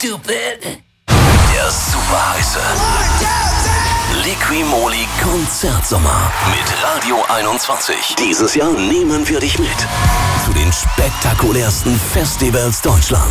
stupid. Der super heiße Liqui-Moly Konzertsommer mit Radio 21. Dieses Jahr nehmen wir dich mit zu den spektakulärsten Festivals Deutschlands.